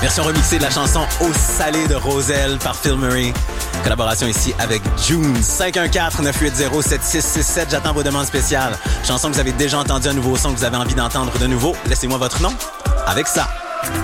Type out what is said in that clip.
Version remixée de la chanson Au salé de Roselle par Phil Murray. Collaboration ici avec June. 514-980-7667. J'attends vos demandes spéciales. Chanson que vous avez déjà entendue, un nouveau son que vous avez envie d'entendre de nouveau. Laissez-moi votre nom avec ça.